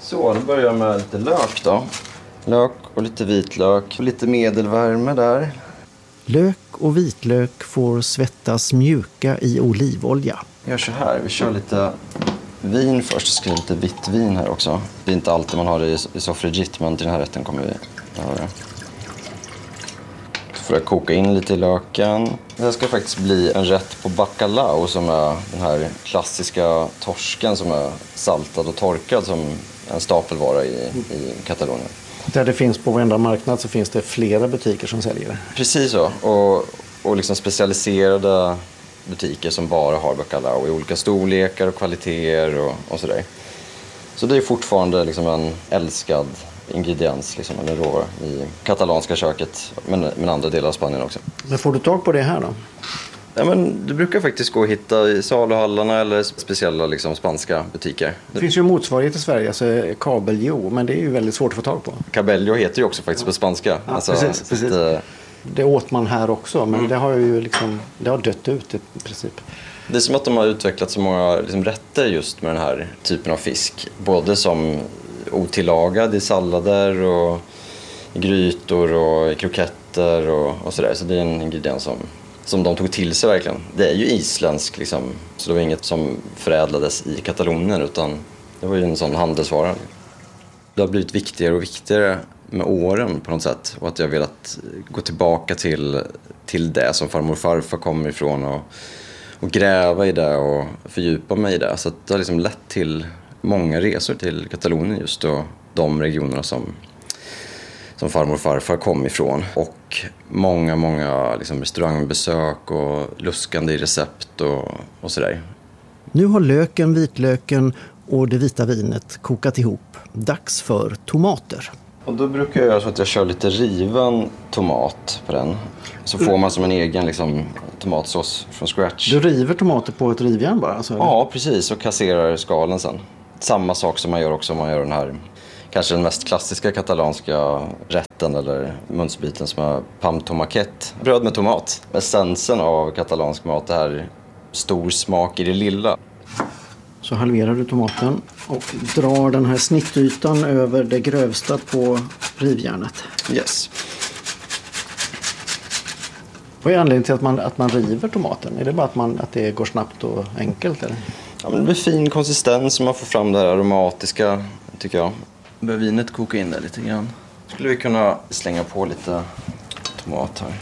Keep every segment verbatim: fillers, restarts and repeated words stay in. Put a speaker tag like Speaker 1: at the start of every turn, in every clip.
Speaker 1: Så, nu börjar jag med lite lök då. Lök och lite vitlök och lite medelvärme där.
Speaker 2: Lök och vitlök får svettas mjuka i olivolja.
Speaker 1: Vi gör så här, vi kör lite vin först. Jag ska lite vitt vin här också. Det är inte alltid man har det i soffrigit, men till den här rätten kommer vi ha det. Så får jag koka in lite i löken. Det här ska faktiskt bli en rätt på bacalao, som är den här klassiska torsken som är saltad och torkad som en stapelvara i, i Katalonien.
Speaker 2: Där det finns på varenda marknad så finns det flera butiker som säljer det.
Speaker 1: Precis så. Och, och liksom specialiserade butiker som bara har bacalao i olika storlekar och kvaliteter och, och sådär. Så det är fortfarande liksom en älskad ingrediens, liksom, en råvara i katalanska köket, men, men andra delar av Spanien också.
Speaker 2: Men får du tag på det här då?
Speaker 1: Ja, men du brukar faktiskt gå och hitta i saluhallarna eller speciella liksom, spanska butiker.
Speaker 2: Det finns ju motsvarighet i Sverige, alltså cabello, men det är ju väldigt svårt att få tag på.
Speaker 1: Cabello heter ju också faktiskt på spanska.
Speaker 2: Ja,
Speaker 1: alltså,
Speaker 2: precis, precis.
Speaker 1: Att,
Speaker 2: det åt man här också, men
Speaker 1: mm.
Speaker 2: det har ju liksom, det har dött ut i princip.
Speaker 1: Det är som att de har utvecklat så många liksom, rätter just med den här typen av fisk. Både som otillagad i sallader och i grytor och i kroketter och, och sådär. Så det är en ingrediens som, som de tog till sig verkligen. Det är ju isländsk liksom, så det var inget som förädlades i Katalonien, utan det var ju en sån handelsvara. Det har blivit viktigare och viktigare med åren på något sätt, och att jag har velat gå tillbaka till, till det som farmor och farfar kommer ifrån och, och gräva i det och fördjupa mig i det. Så att det har liksom lett till många resor till Katalonien just, och de regionerna som, som farmor och farfar kom ifrån. Och många, många liksom restaurangbesök och luskande i recept och, och sådär.
Speaker 2: Nu har löken, vitlöken och det vita vinet kokat ihop. Dags för tomater.
Speaker 1: Och då brukar jag göra så att jag kör lite riven tomat på den. Så får man som en egen liksom, tomatsås från scratch.
Speaker 2: Du river tomater på ett rivjärn bara? Alltså,
Speaker 1: ja, precis. Och kasserar skalen sen. Samma sak som man gör också om man gör den här, kanske den mest klassiska katalanska rätten eller munsbiten som är pam tomaquet. Bröd med tomat. Essensen av katalansk mat, det här stor smak i det lilla.
Speaker 2: Så halverar du tomaten och drar den här snittytan över det grövsta på rivjärnet.
Speaker 1: Yes.
Speaker 2: Vad är anledningen till att man, att man river tomaten? Är det bara att, man, att det går snabbt och enkelt? Eller?
Speaker 1: Ja, men det blir fin konsistens och man får fram det här aromatiska, tycker jag. Börjar vinet koka in där lite grann. Skulle vi kunna slänga på lite tomat här.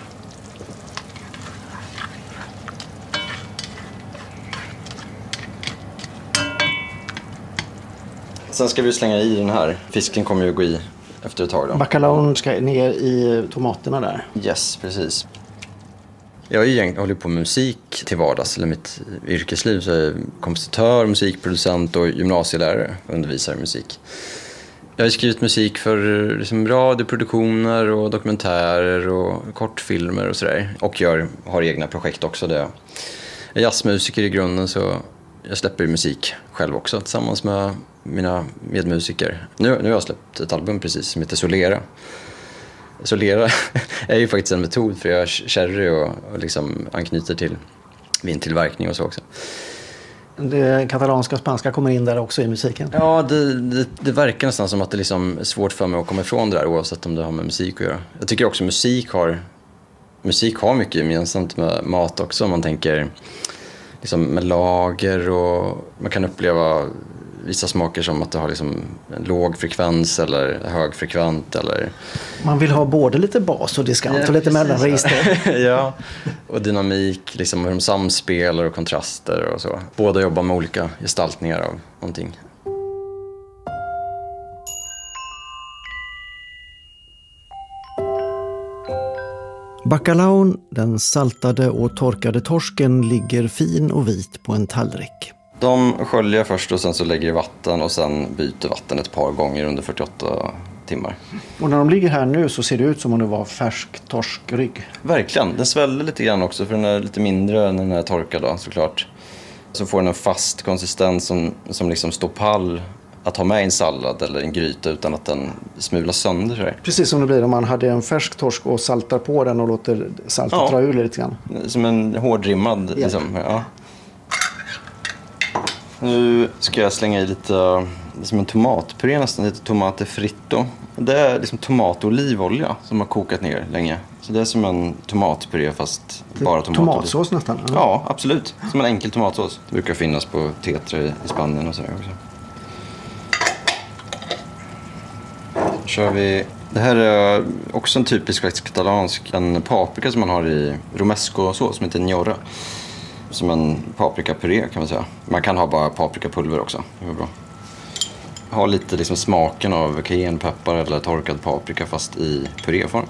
Speaker 1: Sen ska vi slänga i den här. Fisken kommer ju att gå i efter ett tag då.
Speaker 2: Bacalaon ska ner i tomaterna där.
Speaker 1: Yes, precis. Jag har ju egentligen hållit på med musik till vardags, eller mitt yrkesliv. Så jag är kompositör, musikproducent och gymnasielärare, undervisar i musik. Jag har skrivit musik för liksom, radioproduktioner och dokumentärer och kortfilmer och sådär. Och jag har egna projekt också. Där jag är jazzmusiker i grunden, så jag släpper musik själv också tillsammans med mina medmusiker. Nu, nu har jag släppt ett album precis som heter Solera. Solera är ju faktiskt en metod för att göra sherry och, och liksom anknyter till vintillverkning och så också.
Speaker 2: Det katalanska och spanska kommer in där också i musiken?
Speaker 1: Ja, det, det, det verkar nästan som att det liksom är svårt för mig att komma ifrån det där, oavsett om det har med musik att göra. Jag tycker också musik har, musik har mycket gemensamt med mat också. Om man tänker liksom med lager, och man kan uppleva vissa smaker som att det har liksom en låg frekvens eller högfrekvent. Eller...
Speaker 2: Man vill ha både lite bas och diskant, ja, och lite mellanregister.
Speaker 1: Ja, och dynamik, liksom hur de samspelar och kontraster och så. Båda jobbar med olika gestaltningar av någonting.
Speaker 2: Bacalaon, den saltade och torkade torsken, ligger fin och vit på en tallrik.
Speaker 1: De sköljer först och sen så lägger i vatten och sen byter vatten ett par gånger under fyrtioåtta timmar.
Speaker 2: Och när de ligger här nu så ser det ut som om det var färsk torskrygg.
Speaker 1: Verkligen, den sväller lite grann också, för den är lite mindre än den är torkad då, såklart. Så får den en fast konsistens som, som liksom står pall att ha med i en sallad eller en gryta utan att den smulas sönder. Så
Speaker 2: precis som det blir om man hade en färsk torsk och saltar på den och låter saltet ja. dra ur lite grann.
Speaker 1: Som en hårdrimmad. Ja. Liksom. Ja. Nu ska jag slänga i lite, som en tomatpuré nästan, lite tomate fritto. Det är liksom tomat och olivolja som har kokat ner länge. Så det är som en tomatpuré fast bara tomat.
Speaker 2: Tomatsås nästan?
Speaker 1: Ja. ja, absolut. Som en enkel tomatsås. Det brukar finnas på Tetra i Spanien och sådär också. Kör vi. Det här är också en typisk faktiskt katalansk, en paprika som man har i romesco-sås som heter Njorra. Som en paprikapuré kan man säga. Man kan ha bara paprikapulver också. Det är bra. Ha lite liksom smaken av cayennepeppar eller torkad paprika fast i puréform.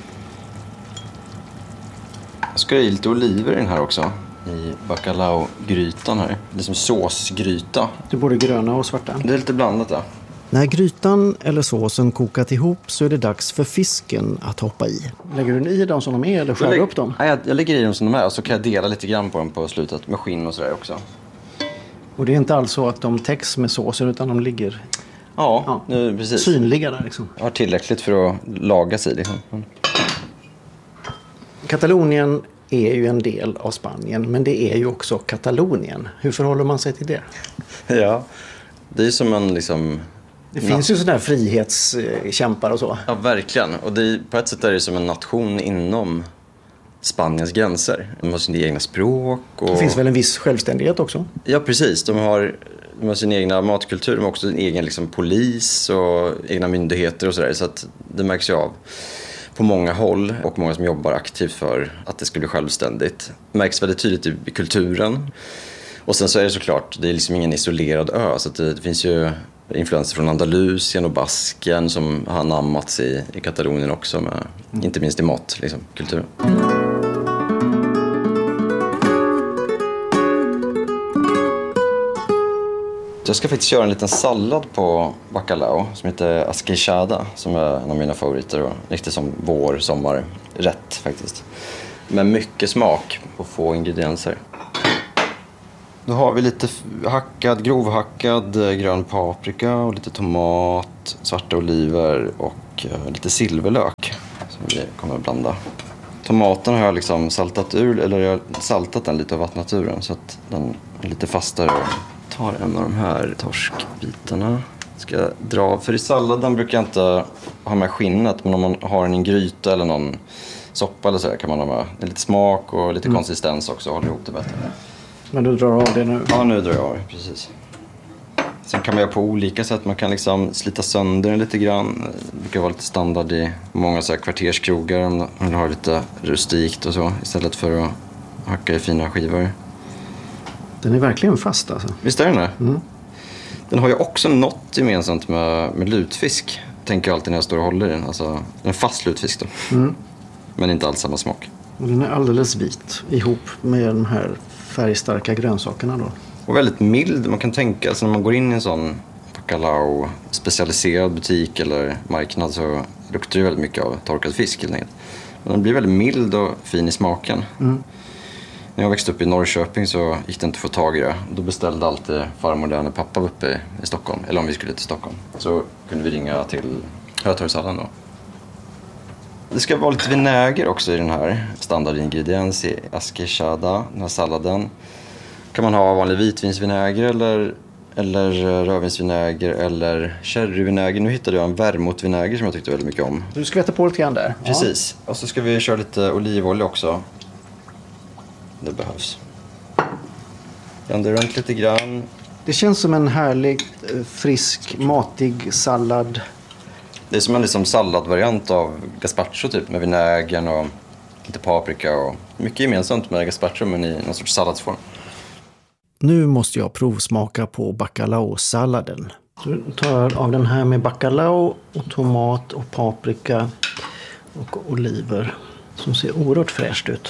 Speaker 1: Jag ska i lite oliver i den här också. I bacalao-grytan här. Liksom såsgryta.
Speaker 2: Det är både gröna och svarta.
Speaker 1: Det är lite blandat, ja.
Speaker 2: När grytan eller såsen kokat ihop så är det dags för fisken att hoppa i. Lägger du i dem som de är eller skär du upp dem?
Speaker 1: Nej, jag, jag lägger i dem som de är och så kan jag dela lite grann på dem på slutet med skinn och sådär också.
Speaker 2: Och det är inte alls så att de täcks med såsen utan de ligger
Speaker 1: ja,
Speaker 2: ja,
Speaker 1: nu, precis.
Speaker 2: synliga där liksom.
Speaker 1: Jag har tillräckligt för att laga sig liksom.
Speaker 2: Katalonien är ju en del av Spanien, men det är ju också Katalonien. Hur förhåller man sig till det?
Speaker 1: Ja, det är som en liksom...
Speaker 2: Det finns ju sådana här frihetskämpar och så.
Speaker 1: Ja, verkligen. Och det är, på ett sätt är det som en nation inom Spaniens gränser. De har sina egna språk. Och...
Speaker 2: Det finns väl en viss självständighet också?
Speaker 1: Ja, precis. De har, de har sin egna matkultur, de har också sin egen liksom, polis och egna myndigheter och sådär. Så att det märks ju av på många håll och många som jobbar aktivt för att det ska bli självständigt. Det märks väldigt tydligt i kulturen. Och sen så är det såklart, det är liksom ingen isolerad ö. Så att det, det finns ju influenser från Andalusien och Basken som har anammats i, i Katalonien också. Med, mm. Inte minst i mat, liksom, kulturen. Jag ska faktiskt köra en liten sallad på bacalao som heter asqueixada, som är en av mina favoriter. Och riktigt som vår sommarrätt faktiskt. Med mycket smak på få ingredienser. Då har vi lite hackad, grovhackad grön paprika och lite tomat, svarta oliver och lite silverlök som vi kommer att blanda. Tomaten har jag liksom saltat ur, eller jag har saltat den lite och vattnat ur den så att den är lite fastare. Jag tar en av de här torskbitarna. Ska jag dra, för i salladen brukar jag inte ha med skinnet, men om man har den i en gryta eller någon soppa eller så här kan man ha med lite smak och lite mm. konsistens också, håller ihop det bättre.
Speaker 2: Men du drar av det nu?
Speaker 1: Ja, nu drar jag av det, precis. Sen kan man göra på olika sätt. Man kan liksom slita sönder den lite grann. Det brukar vara lite standard i många så här kvarterskrogar om man har lite rustikt och så. Istället för att hacka i fina skivor.
Speaker 2: Den är verkligen fast alltså.
Speaker 1: Visst är den det?
Speaker 2: Mm.
Speaker 1: Den har ju också något gemensamt med, med lutfisk. Tänker jag alltid när jag står och håller den. Alltså en fast lutfisk då.
Speaker 2: Mm.
Speaker 1: Men inte alls samma smak.
Speaker 2: Och den är alldeles vit ihop med de här färgstarka grönsakerna då. Och
Speaker 1: väldigt mild. Man kan tänka, alltså när man går in i en sån bacalao specialiserad butik eller marknad så luktar det väldigt mycket av torkad fisk helt enkelt. Men den blir väldigt mild och fin i smaken.
Speaker 2: Mm.
Speaker 1: När jag växte upp i Norrköping så gick det inte att få tag i det. Då beställde alltid farmor där när pappa var uppe i Stockholm. Eller om vi skulle till Stockholm. Så kunde vi ringa till Hötorgshallen då. Det ska vara lite vinäger också i den här standardingrediens i asqueixada, den här salladen. Kan man ha vanlig vitvinsvinäger eller, eller rödvinsvinäger eller sherryvinäger. Nu hittade jag en vermouthvinäger som jag tyckte väldigt mycket om.
Speaker 2: Du ska äta på lite grann där.
Speaker 1: Precis. Ja. Och så ska vi köra lite olivolja också. Det behövs. Blanda runt lite grann.
Speaker 2: Det känns som en härlig, frisk, matig sallad.
Speaker 1: Det är som en liksom salladvariant av gazpacho typ med vinägern och lite paprika och mycket gemensamt med gazpacho men i någon sorts salladsform.
Speaker 2: Nu måste jag provsmaka på bacalao-salladen. Så tar jag av den här med bacalao och tomat och paprika och oliver som ser oerhört fräscht ut.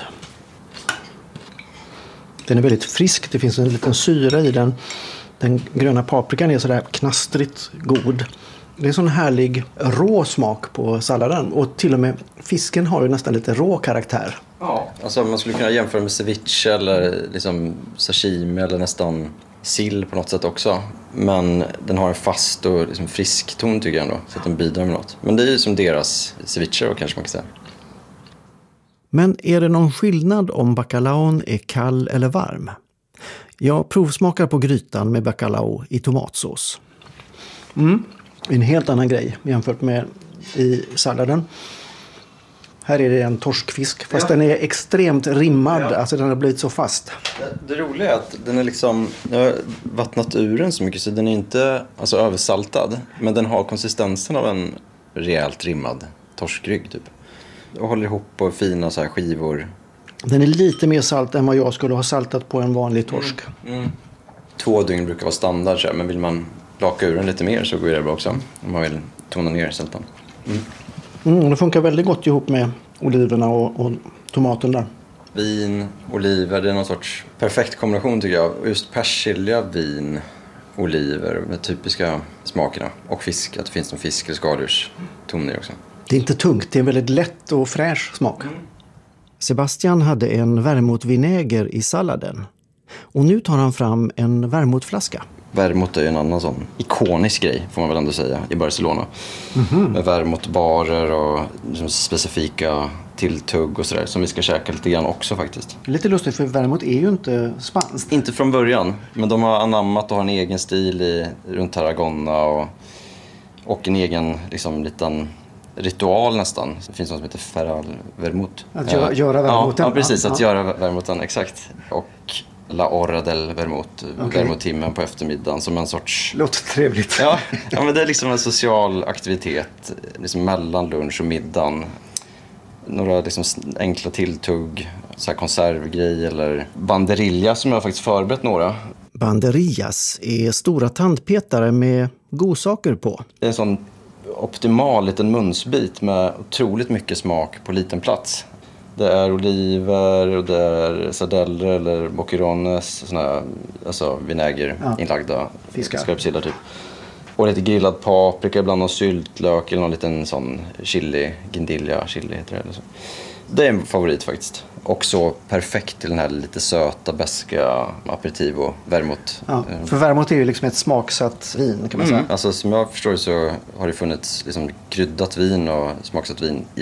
Speaker 2: Den är väldigt frisk, det finns en liten syra i den. Den gröna paprikan är sådär knastrigt god. Det är sån härlig rå smak på salladen. Och till och med fisken har ju nästan lite rå karaktär.
Speaker 1: Ja, alltså man skulle kunna jämföra med ceviche eller liksom sashimi eller nästan sill på något sätt också. Men den har en fast och liksom frisk ton tycker jag ändå. Så att den bidrar med något. Men det är ju som deras ceviche då kanske man kan säga.
Speaker 2: Men är det någon skillnad om bacalaon är kall eller varm? Jag provsmakar på grytan med bacalao i tomatsås. Mm. En helt annan grej jämfört med i salladen. Här är det en torskfisk, fast ja. Den är extremt rimmad, ja. Alltså den har blivit så fast.
Speaker 1: Det, det roliga är att den är liksom, jag har vattnat ur den så mycket så den är inte alltså, översaltad. Men den har konsistensen av en rejält rimmad torskrygg typ. Och håller ihop på fina så här skivor.
Speaker 2: Den är lite mer salt än vad jag skulle ha saltat på en vanlig torsk.
Speaker 1: Mm. Mm. Två dygn brukar vara standard så här, men vill man laka ur den lite mer så går det bra också. Om man vill tona ner sältan. Mm.
Speaker 2: Mm, det funkar väldigt gott ihop med oliverna och, och tomaten där.
Speaker 1: Vin, oliver, det är någon sorts perfekt kombination tycker jag. Just persilja, vin, oliver med typiska smakerna. Och fisk, att det finns någon fisk eller skaldjurstoner också.
Speaker 2: Det är inte tungt, det är en väldigt lätt och fräsch smak. Mm.
Speaker 3: Sebastian hade en vermouthvinäger i salladen. Och nu tar han fram en vermouthflaska.
Speaker 1: Vermouth är ju en annan sån ikonisk grej får man väl ändå säga i Barcelona. Mm-hmm. Med vermouthbarer och liksom specifika tilltugg och sådär som vi ska käka lite grann också faktiskt.
Speaker 2: Lite lustigt för vermouth är ju inte spanskt.
Speaker 1: Inte från början, men de har anammat och har en egen stil i, runt Tarragona och, och en egen liksom liten ritual nästan. Det finns något som heter Ferral vermouth.
Speaker 2: Att göra, göra vermouthen.
Speaker 1: Ja, ja, precis. Att
Speaker 2: ja.
Speaker 1: göra vermouthen, exakt. Och La Hora del Vermouth, okay. Vermouthtimmen på eftermiddagen som en sorts...
Speaker 2: Låter trevligt.
Speaker 1: Ja, ja, men det är liksom en social aktivitet liksom mellan lunch och middagen. Några liksom enkla tilltugg, så här konservgrej eller banderilla som jag faktiskt förberett några.
Speaker 3: Banderillas är stora tandpetare med godsaker på.
Speaker 1: Det är en sån optimal liten munsbit med otroligt mycket smak på liten plats. Det är oliver och det är sardeller eller boccherones, såna här, alltså vinäger ja. Inlagda skarpsillar typ. Och lite grillad paprika, ibland någon syltlök eller någon liten sån chili, guindilla chili heter det eller så. Det är en favorit faktiskt. Och så perfekt till den här lite söta, beska aperitivo vermouth.
Speaker 2: Ja, för vermouth är ju liksom ett smaksatt vin kan man säga.
Speaker 1: Mm. Alltså som jag förstår så har det funnits liksom kryddat vin och smaksatt vin i